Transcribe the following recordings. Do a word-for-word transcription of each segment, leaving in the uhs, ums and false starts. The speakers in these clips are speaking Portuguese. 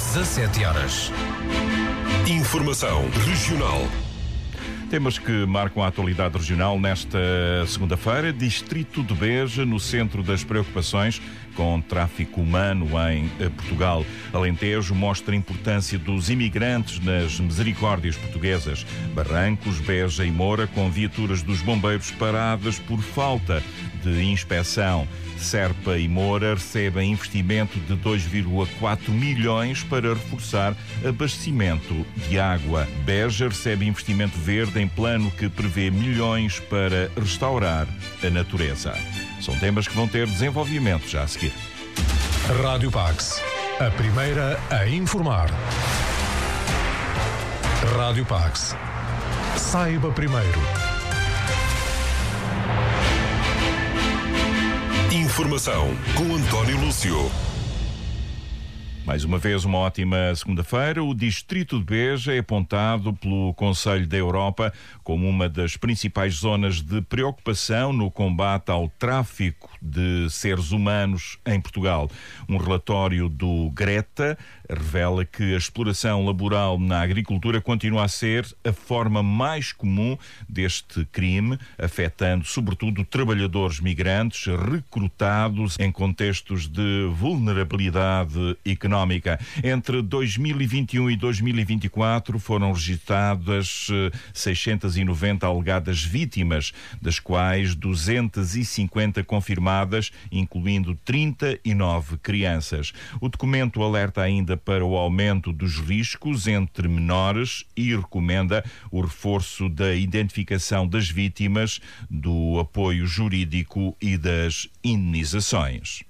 dezassete horas. Informação regional. Temas que marcam a atualidade regional nesta segunda-feira. Distrito de Beja, no centro das preocupações com tráfico humano em Portugal. Alentejo mostra a importância dos imigrantes nas misericórdias portuguesas. Barrancos, Beja e Moura com viaturas dos bombeiros paradas por falta de inspeção. Serpa e Moura recebem investimento de dois vírgula quatro milhões para reforçar abastecimento de água. Beja recebe investimento verde em plano que prevê milhões para restaurar a natureza. São temas que vão ter desenvolvimento já a seguir. Rádio Pax, a primeira a informar. Rádio Pax. Saiba primeiro. Informação com António Lúcio. Mais uma vez, uma ótima segunda-feira. O Distrito de Beja é apontado pelo Conselho da Europa como uma das principais zonas de preocupação no combate ao tráfico de seres humanos em Portugal. Um relatório do Greta revela que a exploração laboral na agricultura continua a ser a forma mais comum deste crime, afetando sobretudo trabalhadores migrantes recrutados em contextos de vulnerabilidade económica. Entre dois mil e vinte e um e dois mil e vinte e quatro foram registradas seiscentas e noventa alegadas vítimas, das quais duzentas e cinquenta confirmadas, incluindo trinta e nove crianças. O documento alerta ainda para o aumento dos riscos entre menores e recomenda o reforço da identificação das vítimas, do apoio jurídico e das indenizações.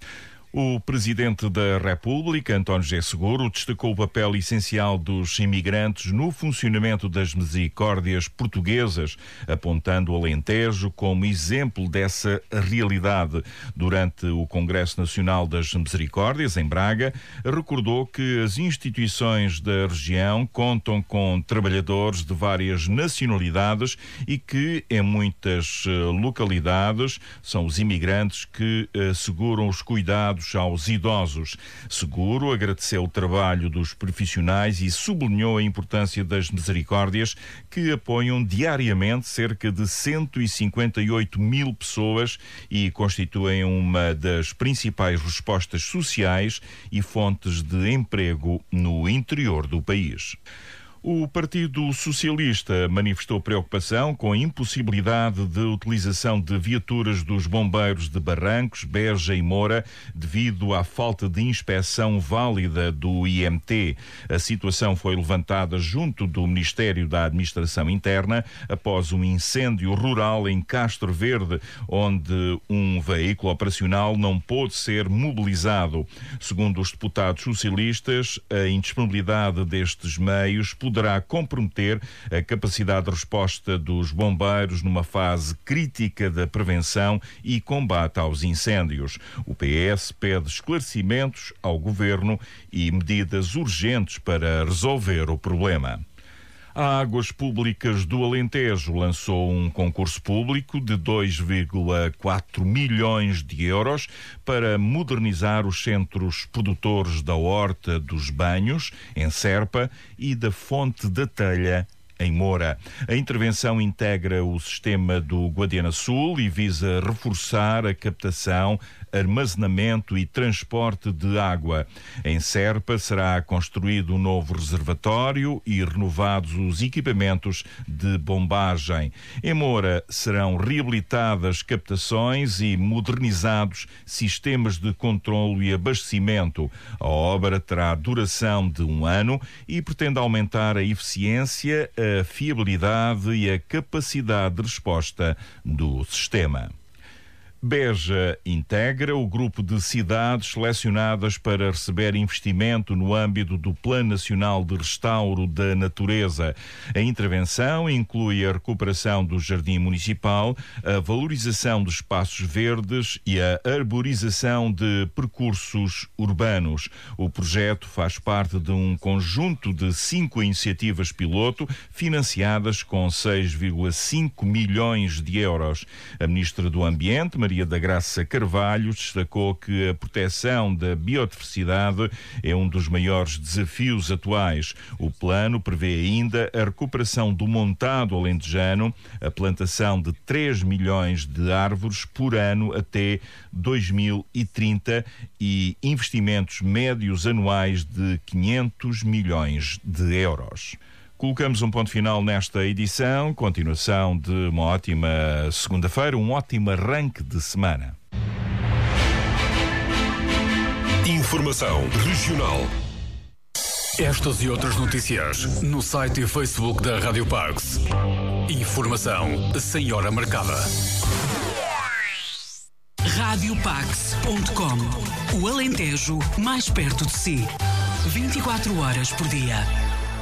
O Presidente da República, António José Seguro, destacou o papel essencial dos imigrantes no funcionamento das misericórdias portuguesas, apontando o Alentejo como exemplo dessa realidade. Durante o Congresso Nacional das Misericórdias, em Braga, recordou que as instituições da região contam com trabalhadores de várias nacionalidades e que, em muitas localidades, são os imigrantes que asseguram os cuidados aos idosos. Seguro agradeceu o trabalho dos profissionais e sublinhou a importância das misericórdias, que apoiam diariamente cerca de cento e cinquenta e oito mil pessoas e constituem uma das principais respostas sociais e fontes de emprego no interior do país. O Partido Socialista manifestou preocupação com a impossibilidade de utilização de viaturas dos bombeiros de Barrancos, Beja e Moura devido à falta de inspeção válida do I M T. A situação foi levantada junto do Ministério da Administração Interna após um incêndio rural em Castro Verde, onde um veículo operacional não pôde ser mobilizado. Segundo os deputados socialistas, a indisponibilidade destes meios poderá comprometer a capacidade de resposta dos bombeiros numa fase crítica da prevenção e combate aos incêndios. O P S pede esclarecimentos ao Governo e medidas urgentes para resolver o problema. A Águas Públicas do Alentejo lançou um concurso público de dois vírgula quatro milhões de euros para modernizar os centros produtores da Horta dos Banhos, em Serpa, e da Fonte da Telha, em Moura. A intervenção integra o sistema do Guadiana Sul e visa reforçar a captação, armazenamento e transporte de água. Em Serpa será construído um novo reservatório e renovados os equipamentos de bombagem. Em Moura serão reabilitadas captações e modernizados sistemas de controlo e abastecimento. A obra terá duração de um ano e pretende aumentar a eficiência, a fiabilidade e a capacidade de resposta do sistema. Beja integra o grupo de cidades selecionadas para receber investimento no âmbito do Plano Nacional de Restauro da Natureza. A intervenção inclui a recuperação do Jardim Municipal, a valorização de espaços verdes e a arborização de percursos urbanos. O projeto faz parte de um conjunto de cinco iniciativas piloto financiadas com seis vírgula cinco milhões de euros. A Ministra do Ambiente, Maria da Graça Carvalho destacou que a proteção da biodiversidade é um dos maiores desafios atuais. O plano prevê ainda a recuperação do montado alentejano, a plantação de três milhões de árvores por ano até dois mil e trinta e investimentos médios anuais de quinhentos milhões de euros. Colocamos um ponto final nesta edição. Continuação de uma ótima segunda-feira, um ótimo arranque de semana. Informação regional. Estas e outras notícias no site e Facebook da Rádio Pax. Informação sem hora marcada. rádio pax ponto com. O Alentejo mais perto de si. vinte e quatro horas por dia.